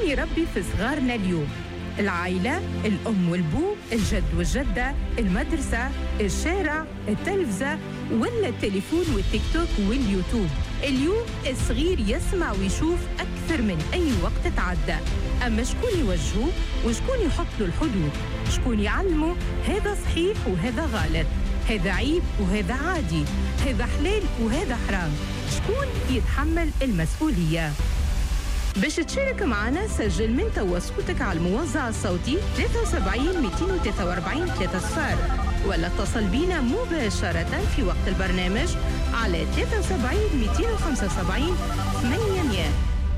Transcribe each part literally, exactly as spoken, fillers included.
يربي في صغارنا اليوم؟ العائلة، الأم والبو، الجد والجدة، المدرسة، الشارع، التلفزة، ولا التليفون والتيك توك واليوتيوب؟ اليوم الصغير يسمع ويشوف أكثر من أي وقت تعدى. أما شكون يوجهه وشكون يحط له الحدود؟ شكون يعلمه هذا صحيح وهذا غلط، هذا عيب وهذا عادي، هذا حلال وهذا حرام؟ شكون يتحمل المسؤولية؟ باش تشارك معنا سجل من توا صوتك على الموزع الصوتي ثلاثة وسبعين مئتين وثلاثة وأربعين ثلاثة صفار، ولا اتصل بينا مباشرة في وقت البرنامج على ثلاثة وسبعين مئتين وخمسة وسبعين ثمانمئة.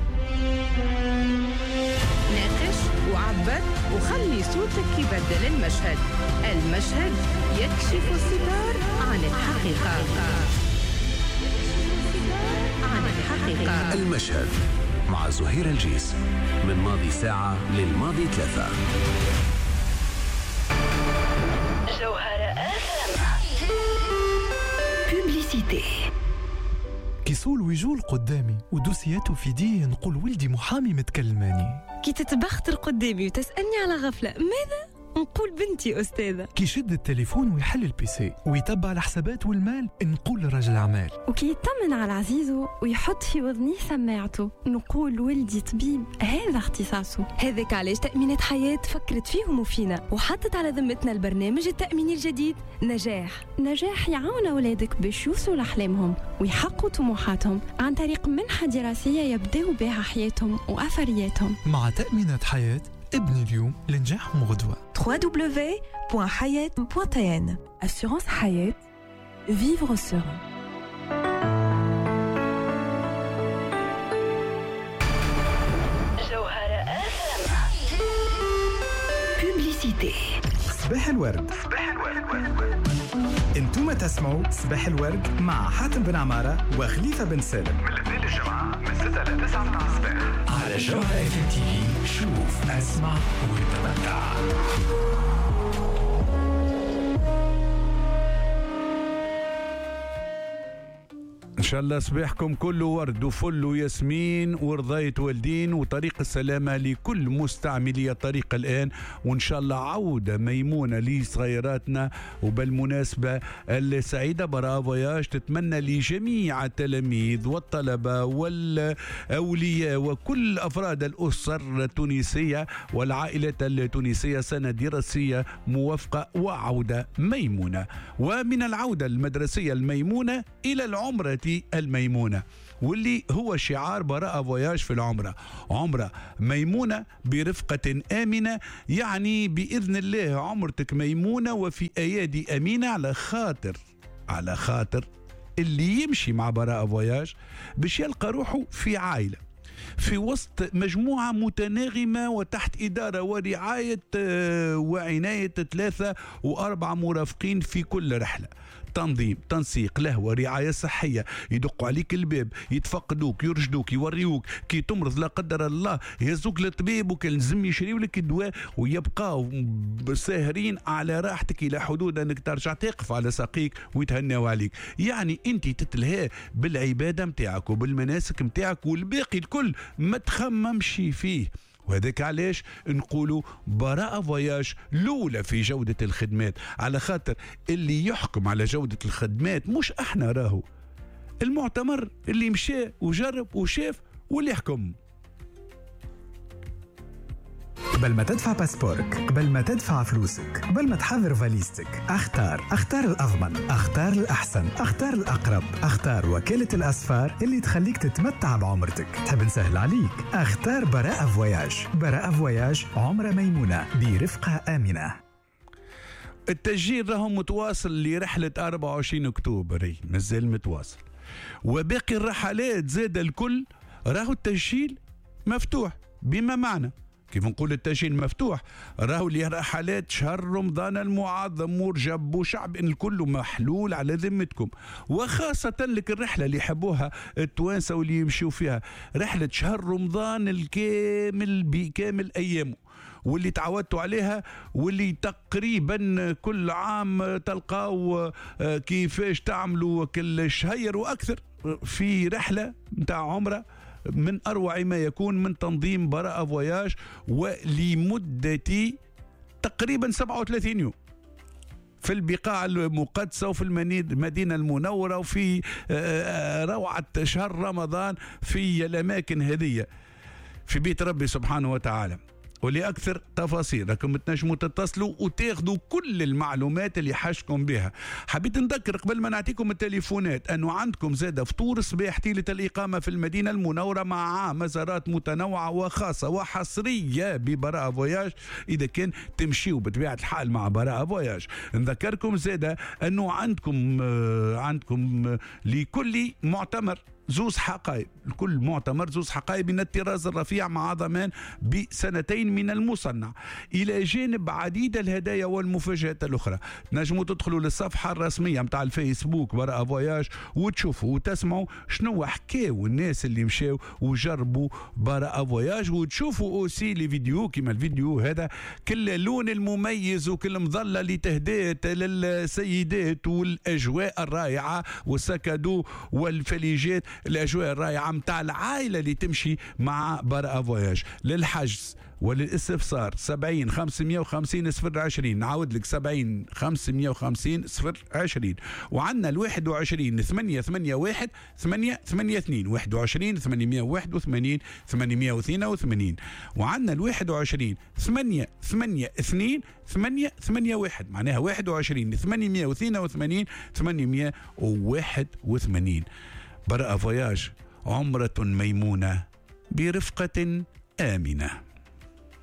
ناقش وعبر وخلي صوتك يبدل المشهد. المشهد يكشف الستار عن الحقيقة. عن الحقيقة. المشهد مع زهير الجيس، من ماضي ساعة للماضي ثلاثة. جوهرة بوبليسيتي. كيسول ويجول قدامي ودوسياته في يديه، نقول ولدي محامي متكلماني. كي تتبختر قدامي وتسألني على غفلة ماذا؟ نقول بنتي أستاذة. كي يشد التليفون ويحل البيسي ويتبع الحسابات والمال، نقول رجل أعمال. وكي يطمن على عزيزه ويحط في وذنيه سماعته، نقول ولدي طبيب هذا اختصاصه. هذاك علاش تأمينات حياة فكرت فيهم وفينا وحطت على ذمتنا البرنامج التأميني الجديد نجاح. نجاح يعاون أولادك باش يوصلوا لأحلامهم ويحققوا طموحاتهم عن طريق منحة دراسية يبدأوا بها حياتهم وأثرياتهم. مع تأمينات حياة ابني اليوم لنجاحهم غدوة. دبليو دبليو دبليو بوان حياة بوان تي إن. Assurance حياة. Vivre serein. جوهرة بوبليسيتي. صباح الورد. صباح الورد. انتم تسمعوا صباح الورد مع حاتم بن عمارة وخليفة بن سالم، من الاثنين للجمعة من ستة ل تسعة متاع الصباح على جوهرة اف ام تي في. شوف، اسمع وتمتع. إن شاء الله صباحكم كله ورد وفل وياسمين ورضاية والدين وطريق السلامة لكل مستعملي الطريق الآن، وإن شاء الله عودة ميمونة لصغيراتنا. وبالمناسبة السعيدة براء فواياج تتمنى لجميع التلاميذ والطلبة والأولياء وكل أفراد الأسر التونسية والعائلة التونسية سنة دراسية موفقة وعودة ميمونة. ومن العودة المدرسية الميمونة إلى العمرة الميمونة، واللي هو شعار براء فواياج في العمرة، عمرة ميمونة برفقة آمنة. يعني بإذن الله عمرتك ميمونة وفي أيادي أمينة، على خاطر على خاطر اللي يمشي مع براء فواياج باش يلقى روحه في عائلة في وسط مجموعة متناغمة وتحت إدارة ورعاية وعناية ثلاثة وأربعة مرافقين في كل رحلة. تنظيم، تنسيق، لهوة، رعاية صحية، يدقوا عليك الباب، يتفقدوك، يرشدوك، يوريوك كي تمرض لا قدر الله، يهزوك للطبيب وكان لازم يشريوا لك الدواء، ويبقاو ساهرين على راحتك إلى حدود أنك ترجع تقف على ساقيك ويتهنوا عليك. يعني أنت تتلهى بالعبادة متاعك وبالمناسك متاعك، والباقي الكل ما تخممش فيه. وهذاك علاش نقولوا براء فواياج الأولى في جودة الخدمات، على خاطر اللي يحكم على جودة الخدمات مش احنا، راهو المعتمر اللي مشى وجرب وشاف واللي يحكم. قبل ما تدفع باسبورك، قبل ما تدفع فلوسك، قبل ما تحضر فاليزتك، اختار اختار الأضمن، اختار الأحسن، اختار الأقرب، اختار وكالة الأسفار اللي تخليك تتمتع بعمرتك. تحب نسهل عليك؟ اختار براء فواياج. براء فواياج، عمرة ميمونة برفقة آمنة. التسجيل راهو متواصل لرحلة أربعة وعشرين أكتوبر، مازال متواصل، وباقي الرحلات زاد الكل راهو التسجيل مفتوح. بما معنى كيف نقول التسجيل مفتوح، راهو لي رحلات شهر رمضان المعظم مرجب وشعب الكل محلول على ذمتكم، وخاصة لك الرحلة اللي يحبوها التوانسة واللي يمشوا فيها، رحلة شهر رمضان الكامل بكامل أيامه واللي تعودتوا عليها، واللي تقريبا كل عام تلقاو كيفاش تعملوا كل شهير وأكثر في رحلة متاع عمرة من أروع ما يكون من تنظيم براءة فواياج ولمدة تقريبا سبعة وثلاثين يوم في البقاع المقدسة وفي المدينة المنورة وفي روعة شهر رمضان في الأماكن هذه في بيت ربي سبحانه وتعالى. ولأكثر تفاصيل راكم تنجموا تتصلوا وتاخذوا كل المعلومات اللي حاجكم بها. حبيت نذكر قبل ما نعطيكم التليفونات أنه عندكم زادة فطور صباح طيلة الإقامة في المدينة المنورة مع مزارات متنوعة وخاصة وحصرية ببراءة فواياج إذا كان تمشيوا بطبيعة الحال مع براءة فواياج. نذكركم زادة أنه عندكم آه عندكم آه لكل معتمر زوز حقائب، الكل معتمر زوز حقائب من الطراز الرفيع مع ضمان بسنتين من المصنع، إلى جانب عديد الهدايا والمفاجآت الأخرى. تنجموا تدخلوا للصفحة الرسمية متاع الفيسبوك براءة فواياج وتشوفوا وتسمعوا شنو حكاو الناس اللي مشاو وجربوا براءة فواياج، وتشوفوا أوسي لي فيديو كما الفيديو هذا، كل اللون المميز وكل مظلة لتهدئة للسيدات والأجواء الرائعة والسكادو والفليجات، الأجواء الرائعة متاع العائلة اللي تمشي مع براءة فواياج. للحجز وللاستفسار سبعين خمسمية وخمسين صفر عشرين، نعاود لك سبعين خمسمية وخمسين صفر عشرين، وعندنا الواحد وعشرين ثمانية ثمانية واحد ثمانية ثمانية اثنين، واحد وعشرين ثمانمية واحد وثمانين ثمانمية واثنين وثمانين، وعندنا الواحد وعشرين ثمانية ثمانية اثنين ثمانية ثمانية واحد، معناها واحد وعشرين ثمانمية واثنين وثمانين ثمانمية وواحد وثمانين. براءة فواياج، عمرة ميمونة برفقة آمنة.